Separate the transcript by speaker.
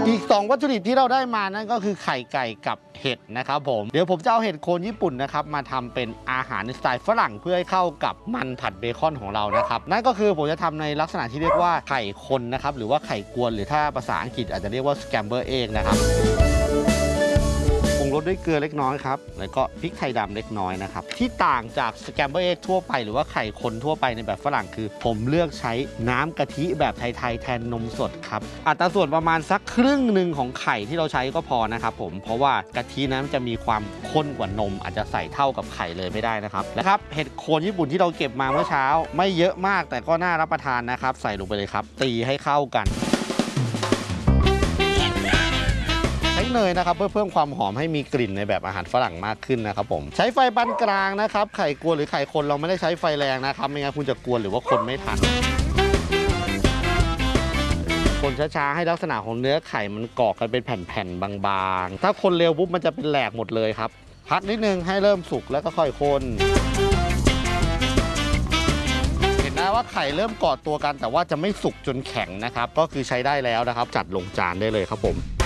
Speaker 1: อีก2วัตถุดิบที่เราได้มานั่นก็คือไข่ไก่กับเห็ดนะครับผมเดี๋ยวผมจะเอาเห็ดโคนญี่ปุ่นนะครับมาทำเป็นอาหารในสไตล์ฝรั่งเพื่อให้เข้ากับมันผัดเบคอนของเรานะครับนั่นก็คือผมจะทำในลักษณะที่เรียกว่าไข่คนนะครับหรือว่าไข่กวนหรือถ้าภาษาอังกฤษอาจจะเรียกว่าสแคมเบอร์เอ็กนะครับปรุงรสด้วยเกลือเล็กน้อยครับแล้วก็พริกไทยดำเล็กน้อยนะครับที่ต่างจากสแคมเบอร์เอ็กทั่วไปหรือว่าไข่คนทั่วไปในแบบฝรั่งคือผมเลือกใช้น้ำกะทิแบบไทยๆแทนนมสดครับอัตราส่วนประมาณสักครึ่งหนึ่งของไข่ที่เราใช้ก็พอนะครับผมเพราะว่ากะทินั้นจะมีความข้นกว่านมอาจจะใส่เท่ากับไข่เลยไม่ได้นะครับนะครับเห็ดโคนญี่ปุ่นที่เราเก็บมาเมื่อเช้าไม่เยอะมากแต่ก็น่ารับประทานนะครับใส่ลงไปเลยครับตีให้เข้ากันใช้เนยนะครับเพื่อเพิ่มความหอมให้มีกลิ่นในแบบอาหารฝรั่งมากขึ้นนะครับผมใช้ไฟปานกลางนะครับไข่กวนหรือไข่คนเราไม่ได้ใช้ไฟแรงนะครับไม่งั้นคุณจะกวนหรือว่าคนไม่ทันคนช้าๆให้ลักษณะของเนื้อไข่มันเกาะกันเป็นแผ่นๆบางๆถ้าคนเร็วปุ๊บมันจะเป็นแหลกหมดเลยครับพักนิดนึงให้เริ่มสุกแล้วก็ค่อยคนเห็นนะว่าไข่เริ่มเกาะตัวกันแต่ว่าจะไม่สุกจนแข็งนะครับก็คือใช้ได้แล้วนะครับจัดลงจานได้เลยครับผม